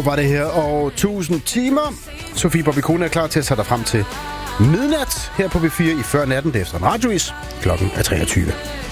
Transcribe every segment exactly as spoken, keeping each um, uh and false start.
var det her, og tusind timer. Sofie Bobby-Kone er klar til at tage dig frem til midnat her på B fire i Før Natten. Det er efter en radiovis. Klokken er treogtyve.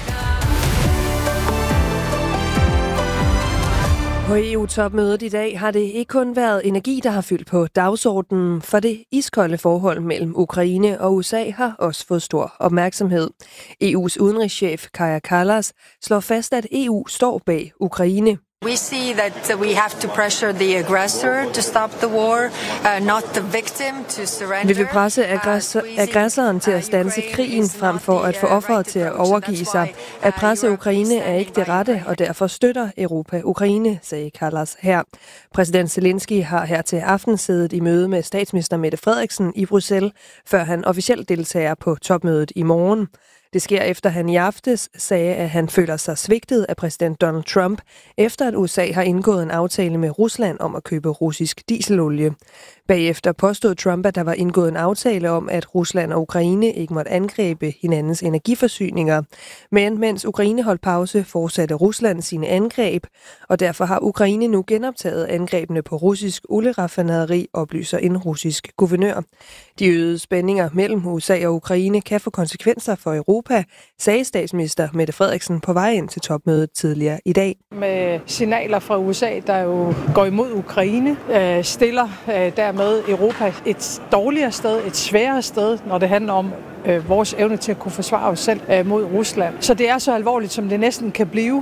På E U-topmødet i dag har det ikke kun været energi, der har fyldt på dagsordenen, for det iskolde forhold mellem Ukraine og U S A har også fået stor opmærksomhed. E U's udenrigschef Kaja Kallas slår fast, at E U står bag Ukraine. We see that we have to pressure the aggressor to stop the war, uh, not the victim to surrender. Vi vil presse aggressor, aggressoren til at standse krigen frem for at få offeret til at overgive sig. At presse Ukraine er ikke det rette, og derfor støtter Europa Ukraine, sagde Kallas her. Præsident Zelensky har her til aften siddet i møde med statsminister Mette Frederiksen i Bruxelles, før han officielt deltager på topmødet i morgen. Det sker efter han i aftes sagde, at han føler sig svigtet af præsident Donald Trump, efter at U S A har indgået en aftale med Rusland om at købe russisk dieselolie. Bagefter påstod Trump, at der var indgået en aftale om, at Rusland og Ukraine ikke måtte angribe hinandens energiforsyninger. Men mens Ukraine holdt pause, fortsatte Rusland sine angreb, og derfor har Ukraine nu genoptaget angrebene på russisk olieraffinaderi, oplyser en russisk guvernør. De øgede spændinger mellem U S A og Ukraine kan få konsekvenser for Europa, sagde statsminister Mette Frederiksen på vej ind til topmødet tidligere i dag. Med signaler fra U S A, der jo går imod Ukraine, stiller dermed Europa et dårligere sted, et sværere sted, når det handler om vores evne til at kunne forsvare os selv mod Rusland. Så det er så alvorligt, som det næsten kan blive.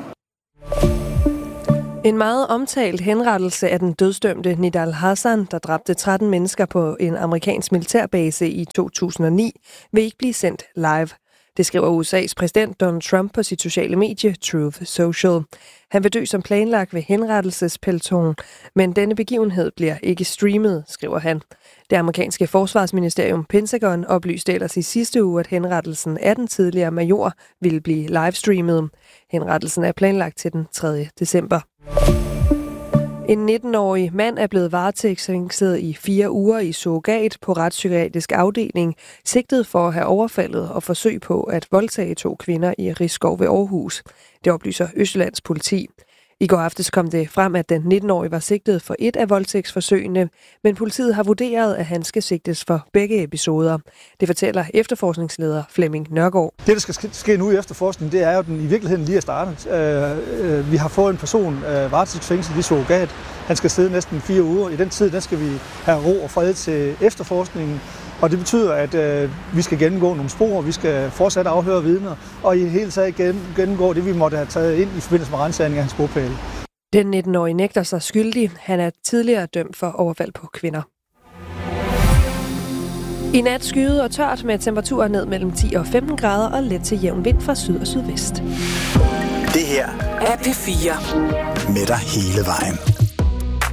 En meget omtalt henrettelse af den dødsdømte Nidal Hasan, der dræbte tretten mennesker på en amerikansk militærbase i to tusind og ni, vil ikke blive sendt live. Det skriver U S A's præsident Donald Trump på sit sociale medie Truth Social. Han vil dø som planlagt ved henrettelsespelton, men denne begivenhed bliver ikke streamet, skriver han. Det amerikanske forsvarsministerium Pentagon oplyste ellers i sidste uge, at henrettelsen af den tidligere major ville blive livestreamet. Henrettelsen er planlagt til den tredje december. En nitten-årig mand er blevet varetægtsfængslet i fire uger i surrogat på retspsykiatrisk afdeling, sigtet for at have overfaldet og forsøg på at voldtage to kvinder i Risskov ved Aarhus. Det oplyser Østjyllands politi. I går aftes kom det frem, at den nitten-årige var sigtet for et af voldtægtsforsøgene, men politiet har vurderet, at han skal sigtes for begge episoder. Det fortæller efterforskningsleder Flemming Nørgaard. Det, der skal ske nu i efterforskningen, det er jo, at den i virkeligheden lige er startet. Øh, vi har fået en person øh, varetægtsfængslet i surrogat. Han skal sidde næsten fire uger. I den tid der skal vi have ro og fred til efterforskningen. Og det betyder, at øh, vi skal gennemgå nogle spor, vi skal fortsat afhøre vidner, og i det hele taget gennemgå det, vi måtte have taget ind i forbindelse med ransagning af hans bopæl. Den nitten-årige nægter sig skyldig. Han er tidligere dømt for overfald på kvinder. I nat skyet og tørt med temperaturer ned mellem ti og femten grader og let til jævn vind fra syd og sydvest. Det her er P fire med dig hele vejen.